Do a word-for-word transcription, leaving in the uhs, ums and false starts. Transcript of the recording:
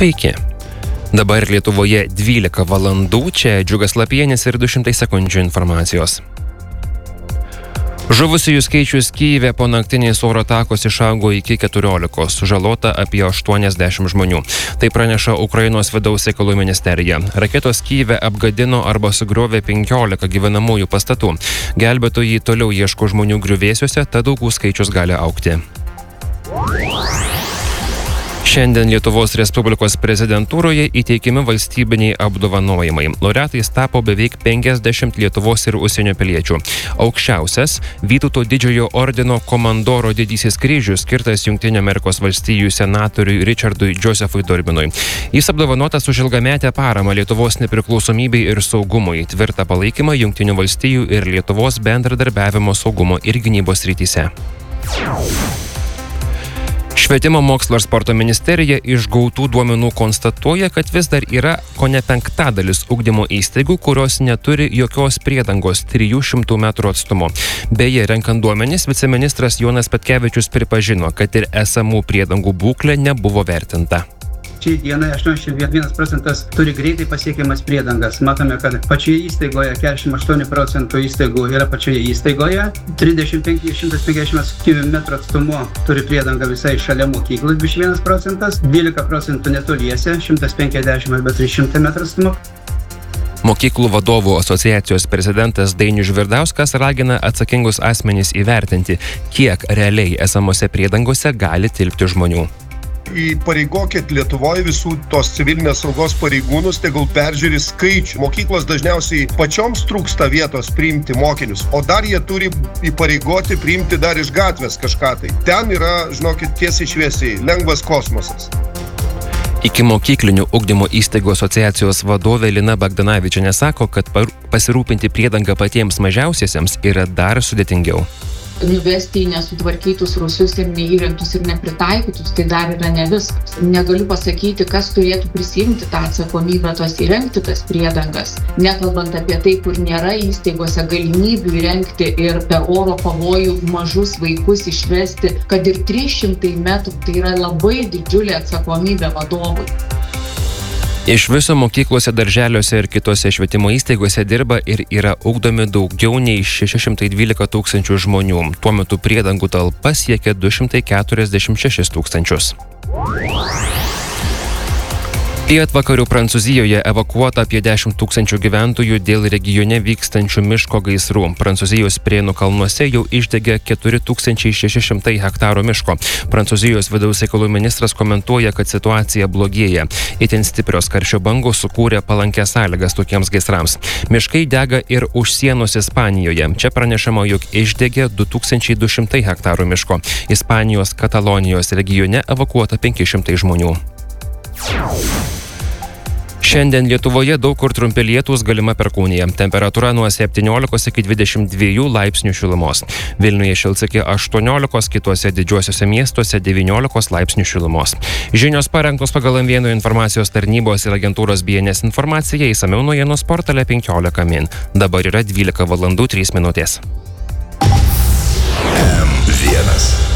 Sveiki. Dabar Lietuvoje dvylika valandų, čia Džiugas Lapienis ir du šimtai sekundžių informacijos. Žuvusiųjų skaičius Kyjive po naktinės oro atakos išaugo iki keturiolikos, sužalota apie aštuoniasdešimt žmonių. Tai praneša Ukrainos vidaus reikalų ministerija. Raketos Kyjive apgadino arba sugriovė penkiolika gyvenamųjų pastatų. Gelbėtojai toliau ieško žmonių griuvėsiuose, tad aukų skaičius gali augti. Šiandien Lietuvos Respublikos prezidentūroje įteikiami valstybiniai apdovanojimai. Laureatais tapo beveik penkiasdešimt Lietuvos ir užsienio piliečių. Aukščiausias Vytauto didžiojo ordino komandoro didysis kryžius skirtas Jungtinių Amerikos valstijų senatoriui Richardui Josephui Durbinui. Jis apdovanotas už ilgametę paramą Lietuvos nepriklausomybei ir saugumui, tvirtą palaikymą Jungtinių valstijų ir Lietuvos bendradarbiavimo saugumo ir gynybos srityse. Švietimo, mokslo ir sporto ministerija iš gautų duomenų konstatuoja, kad vis dar yra kone penktadalis ugdymo įstaigų, kurios neturi jokios priedangos trijų šimtų metrų atstumu. Beje, renkant duomenis, viceministras Jonas Petkevičius pripažino, kad ir esamų priedangų būklė nebuvo vertinta. Šiai dienai aštuoniasdešimt vienas procentas turi greitai pasiekiamas priedangas. Matome, kad pačioje įstaigoje keturiasdešimt aštuoni procentų įstaigų yra pačioje įstaigoje. trisdešimt penki šimtas penkiasdešimt metrų atstumu turi priedangą visai šalia mokyklos, dvidešimt vienas procentas, dvylika procentų netoliese, šimtas penkiasdešimt arba trys šimtai metrų atstumu. Mokyklų vadovų asociacijos prezidentas Dainius Žvirdauskas ragina atsakingus asmenys įvertinti, kiek realiai esamose priedangose gali tilpti žmonių. Įpareigokit Lietuvoje visų tos civilinės saugos pareigūnus, tegul peržiūri skaičių. Mokyklos dažniausiai pačioms trūksta vietos priimti mokinius, o dar jie turi įpareigoti priimti dar iš gatvės kažką tai. Ten yra, žinokit, tiesiai šviesiai, lengvas kosmosas. Iki mokyklinių ugdymo įstaigų asociacijos vadovė Lina Bagdanavičienė sako, kad pasirūpinti priedangą patiems mažiausiesiems yra dar sudėtingiau. Nuvesti į nesutvarkytus rūsius ir neįrengtus ir nepritaikytus, tai dar yra ne viskas. Negaliu pasakyti, kas turėtų prisiimti tą atsakomybę tos įrengti tas priedangas. Nekalbant apie tai, kur nėra įstaigose galimybių įrengti ir per oro pavojų mažus vaikus išvesti, kad ir trys šimtai metrų, tai yra labai didžiulė atsakomybė vadovui. Iš viso mokyklose, darželiuose ir kitose švietimo įstaigose dirba ir yra ugdomi daugiau nei šeši šimtai dvylika tūkstančių žmonių. Tuo metu priedangų talpa siekia du šimtai keturiasdešimt šešis tūkstančius. Pietvakarių Prancūzijoje evakuota apie dešimt tūkstančių gyventojų dėl regione vykstančių miško gaisrų. Prancūzijos Prienų kalnuose jau išdegė keturi tūkstančiai šeši šimtai hektarų miško. Prancūzijos vidaus reikalų ministras komentuoja, kad situacija blogėja. Itin stiprios karščio bangos sukūrė palankės sąlygas tokiems gaisrams. Miškai dega ir už sienos Ispanijoje. Čia pranešama, jog išdegė du tūkstančiai du šimtai hektarų miško. Ispanijos Katalonijos regione evakuota penki šimtai žmonių. Šiandien Lietuvoje daug kur trumpi lietūs, galima perkūnija. Temperatūra nuo septyniolikos iki dvidešimt dviejų laipsnių šilumos. Vilniuje šils iki aštuoniolikos, kituose didžiuosiuose miestuose devyniolikos laipsnių šilumos. Žinios parengtos pagal M vienas informacijos tarnybos ir agentūros B N S informaciją, išsamiau naujienos portale penkiolika min. Dabar yra dvylika valandų trys minutės. M vienas.